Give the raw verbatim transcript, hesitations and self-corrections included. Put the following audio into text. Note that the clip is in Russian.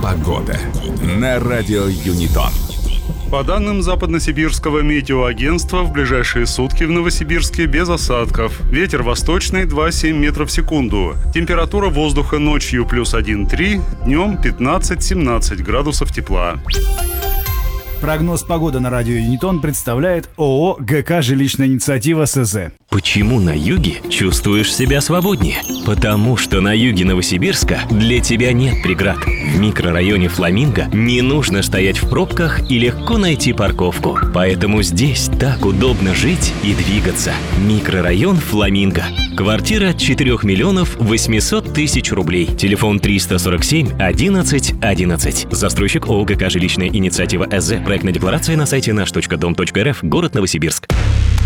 Погода на радио Юнитон. По данным Западносибирского метеоагентства, в ближайшие сутки в Новосибирске без осадков. Ветер восточный два и семь метров в секунду. Температура воздуха ночью плюс один и три, днем пятнадцать-семнадцать градусов тепла. Прогноз погоды на радио Юнитон представляет ООО «ГК Жилищная инициатива СЗ». Почему на юге чувствуешь себя свободнее? Потому что на юге Новосибирска для тебя нет преград. В микрорайоне Фламинго не нужно стоять в пробках и легко найти парковку. Поэтому здесь так удобно жить и двигаться. Микрорайон Фламинго. Квартира от четырёх миллионов восемьсот тысяч рублей. Телефон триста сорок семь одиннадцать одиннадцать. Застройщик ООО «ГК Жилищная инициатива СЗ». Проектная декларация на сайте наш точка дом точка рф. Город Новосибирск.